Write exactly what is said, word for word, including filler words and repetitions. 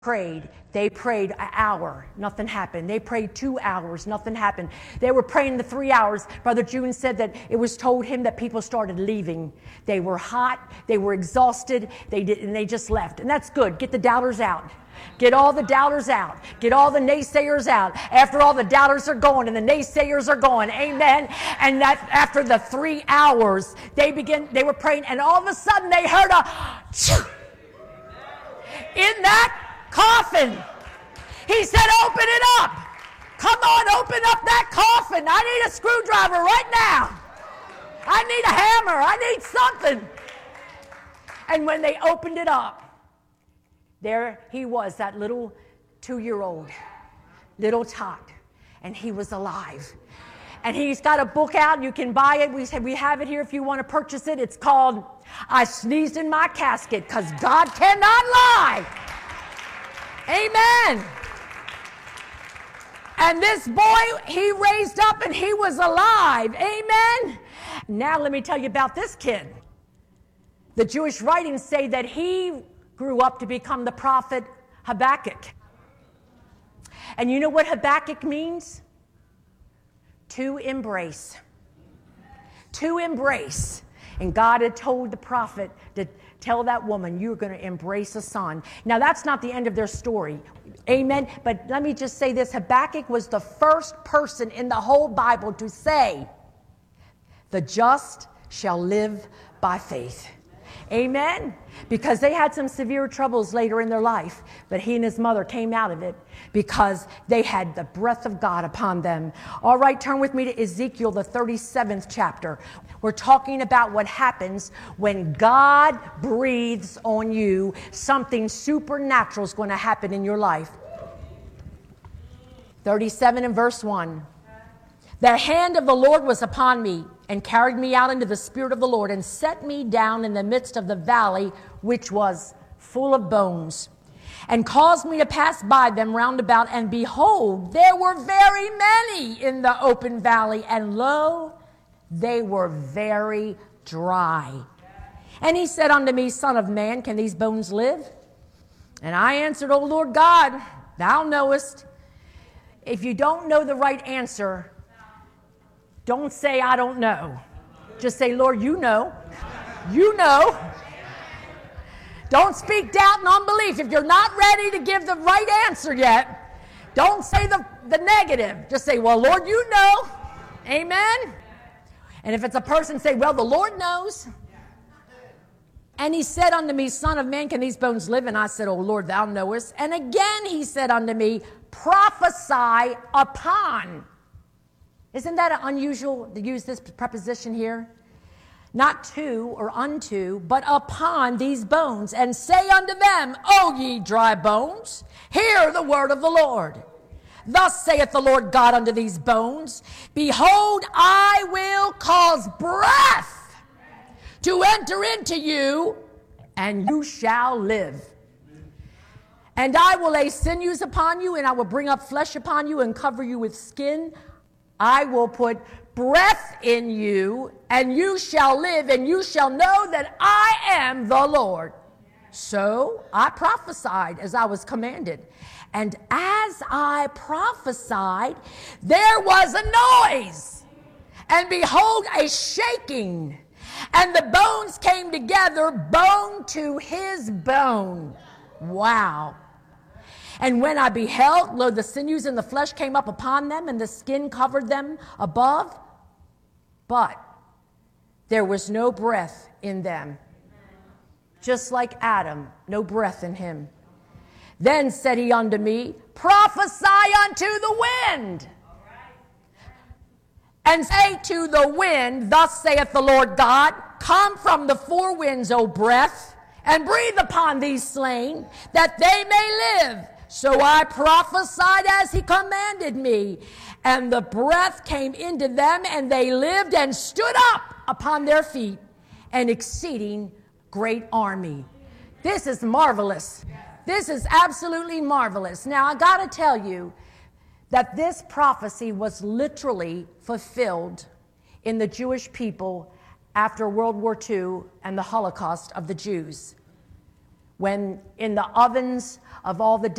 prayed. They prayed an hour, nothing happened. They prayed two hours, nothing happened. They were praying the three hours. Brother June said that it was told him that people started leaving. They were hot, they were exhausted, they did, and they just left. And that's good. Get the doubters out. Get all the doubters out. Get all the naysayers out. After all the doubters are going and the naysayers are going, amen. And that after the three hours, they begin. They were praying, and all of a sudden they heard a in that coffin. He said, open it up. Come on, open up that coffin. I need a screwdriver right now. I need a hammer. I need something. And when they opened it up, there he was, that little two-year-old, little tot, and he was alive. And he's got a book out. You can buy it. We have, we have it here if you want to purchase it. It's called I Sneezed in My Casket, because God cannot lie. Amen. And this boy, he raised up and he was alive. Amen. Now let me tell you about this kid. The Jewish writings say that he grew up to become the prophet Habakkuk. And you know what Habakkuk means? To embrace. To embrace. And God had told the prophet to tell that woman, you're going to embrace a son. Now, that's not the end of their story. Amen. But let me just say this. Habakkuk was the first person in the whole Bible to say, the just shall live by faith. Amen. Because they had some severe troubles later in their life, but he and his mother came out of it because they had the breath of God upon them. All right, turn with me to Ezekiel, the thirty-seventh chapter. We're talking about what happens when God breathes on you. Something supernatural is going to happen in your life. thirty-seven and verse one. The hand of the Lord was upon me, and carried me out into the spirit of the Lord, and set me down in the midst of the valley, which was full of bones, and caused me to pass by them round about. And behold, there were very many in the open valley, and lo, they were very dry. And he said unto me, Son of man, can these bones live? And I answered, O Lord God, thou knowest. If you don't know the right answer, don't say, I don't know. Just say, Lord, you know. You know. Don't speak doubt and unbelief. If you're not ready to give the right answer yet, don't say the, the negative. Just say, well, Lord, you know. Amen. And if it's a person, say, well, the Lord knows. And he said unto me, Son of man, can these bones live? And I said, O Lord, thou knowest. And again he said unto me, prophesy upon. Isn't that unusual to use this preposition here? Not to or unto, but upon these bones, and say unto them, O ye dry bones, hear the word of the Lord. Thus saith the Lord God unto these bones, behold, I will cause breath to enter into you, and you shall live. And I will lay sinews upon you, and I will bring up flesh upon you, and cover you with skin. I will put breath in you, and you shall live, and you shall know that I am the Lord. So I prophesied as I was commanded. And as I prophesied, there was a noise, and behold, a shaking. And the bones came together, bone to his bone. Wow. And when I beheld, lo, the sinews and the flesh came up upon them, and the skin covered them above. But there was no breath in them. Just like Adam, no breath in him. Then said he unto me, prophesy unto the wind. And say to the wind, thus saith the Lord God, come from the four winds, O breath, and breathe upon these slain, that they may live. So I prophesied as he commanded me, and the breath came into them, and they lived and stood up upon their feet, an exceeding great army. This is marvelous. This is absolutely marvelous. Now, I got to tell you that this prophecy was literally fulfilled in the Jewish people after World War Two and the Holocaust of the Jews. when in the ovens of all the